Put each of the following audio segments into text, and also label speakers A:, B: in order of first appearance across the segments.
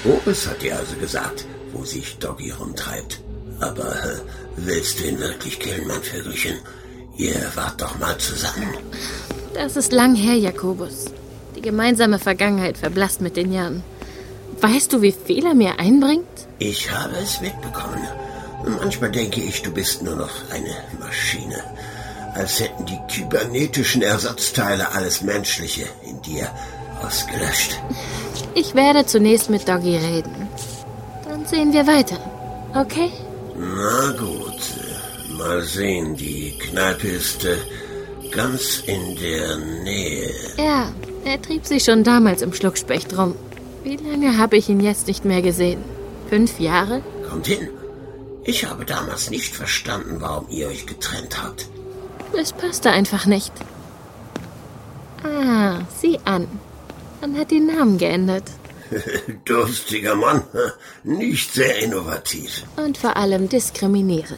A: Boris hat dir also gesagt, wo sich Doggy rumtreibt. Aber willst du ihn wirklich killen, mein Vögelchen? Ihr wart doch mal zusammen.
B: Das ist lang her, Jakobus. Die gemeinsame Vergangenheit verblasst mit den Jahren. Weißt du, wie viel er mir einbringt?
A: Ich habe es mitbekommen. Manchmal denke ich, du bist nur noch eine Maschine. Als hätten die kybernetischen Ersatzteile alles Menschliche in dir ausgelöscht.
B: Ich werde zunächst mit Doggy reden. Dann sehen wir weiter. Okay?
A: Na gut. Mal sehen, die Kneipe ist ganz in der Nähe.
B: Ja, er trieb sich schon damals im Schluckspecht rum. Wie lange habe ich ihn jetzt nicht mehr gesehen? 5 Jahre?
A: Kommt hin. Ich habe damals nicht verstanden, warum ihr euch getrennt habt.
B: Es passte einfach nicht. Ah, sieh an. Man hat den Namen geändert.
A: Durstiger Mann. Nicht sehr innovativ.
B: Und vor allem diskriminierend.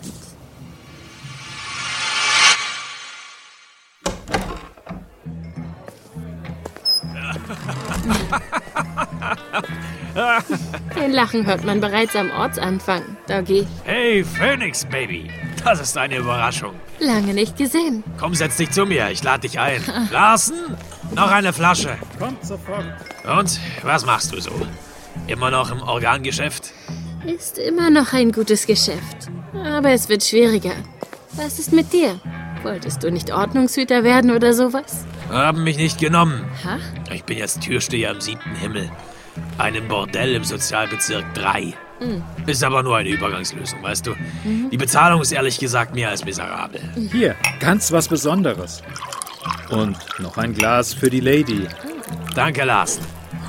B: Den Lachen hört man bereits am Ortsanfang, Doggy.
C: Hey, Phoenix, Baby. Das ist eine Überraschung.
B: Lange nicht gesehen.
C: Komm, setz dich zu mir. Ich lade dich ein. Larsen, noch eine Flasche.
D: Kommt sofort.
C: Und, was machst du so? Immer noch im Organgeschäft?
B: Ist immer noch ein gutes Geschäft. Aber es wird schwieriger. Was ist mit dir? Wolltest du nicht Ordnungshüter werden oder sowas?
C: Haben mich nicht genommen.
B: Ha?
C: Ich bin jetzt Türsteher im 7. Himmel. Einem Bordell im Sozialbezirk 3. Ist aber nur eine Übergangslösung, weißt du? Die Bezahlung ist ehrlich gesagt mehr als miserabel.
D: Hier, ganz was Besonderes. Und noch ein Glas für die Lady.
C: Danke, Larsen.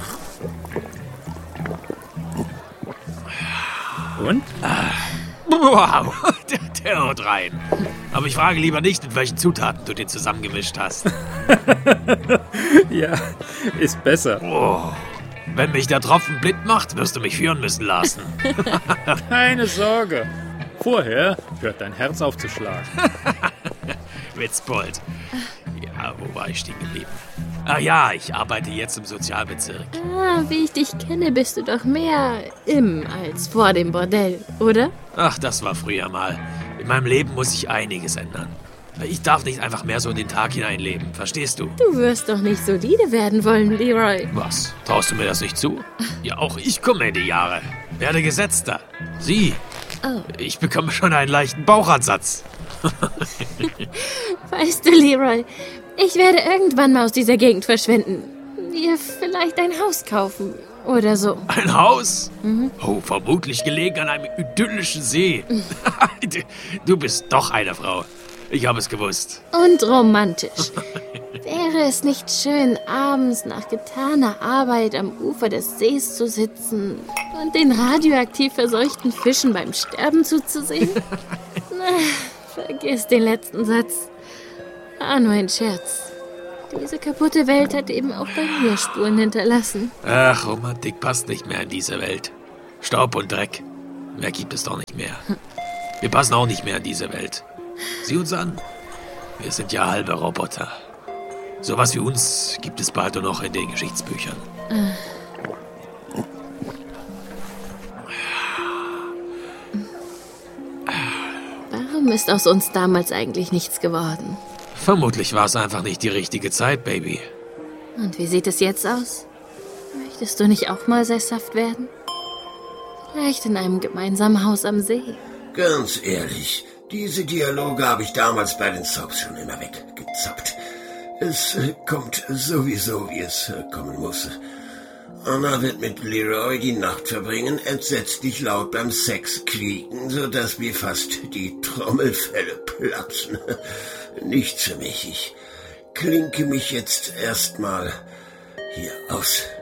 D: Und?
C: Wow, der haut rein. Aber ich frage lieber nicht, mit welchen Zutaten du den zusammengemischt hast.
D: Ja, ist besser.
C: Oh, wenn mich der Tropfen blind macht, wirst du mich führen müssen, Larsen.
D: Keine Sorge. Vorher hört dein Herz auf zu schlagen.
C: Witzbold. Ja, wo war ich stehen geblieben? Ach ja, ich arbeite jetzt im Sozialbezirk.
B: Ah, wie ich dich kenne, bist du doch mehr im als vor dem Bordell, oder?
C: Ach, das war früher mal. In meinem Leben muss sich einiges ändern. Ich darf nicht einfach mehr so in den Tag hineinleben, verstehst du?
B: Du wirst doch nicht solide werden wollen, Leroy.
C: Was? Traust du mir das nicht zu? Ja, auch ich komme in die Jahre. Werde gesetzter. Sieh, ich bekomme schon einen leichten Bauchansatz.
B: Weißt du, Leroy, ich werde irgendwann mal aus dieser Gegend verschwinden. Wir vielleicht ein Haus kaufen oder so.
C: Ein Haus? Oh, vermutlich gelegen an einem idyllischen See. Du bist doch eine Frau. Ich habe es gewusst.
B: Und romantisch. Wäre es nicht schön, abends nach getaner Arbeit am Ufer des Sees zu sitzen und den radioaktiv verseuchten Fischen beim Sterben zuzusehen? Na, vergiss den letzten Satz. Ah, nur ein Scherz. Diese kaputte Welt hat eben auch bei mir Spuren hinterlassen.
C: Ach, Romantik passt nicht mehr in diese Welt. Staub und Dreck. Mehr gibt es doch nicht mehr. Wir passen auch nicht mehr in diese Welt. Sieh uns an. Wir sind ja halbe Roboter. Sowas wie uns gibt es bald nur noch in den Geschichtsbüchern.
B: Warum ist aus uns damals eigentlich nichts geworden?
C: Vermutlich war es einfach nicht die richtige Zeit, Baby.
B: Und wie sieht es jetzt aus? Möchtest du nicht auch mal sesshaft werden? Vielleicht in einem gemeinsamen Haus am See.
A: Ganz ehrlich, diese Dialoge habe ich damals bei den Soaps schon immer weggezappt. Es kommt sowieso, wie es kommen muss. Anna wird mit Leroy die Nacht verbringen, entsetzlich laut beim Sex quieken, sodass mir fast die Trommelfelle platzen. Nichts für mich. Ich klinke mich jetzt erstmal hier aus.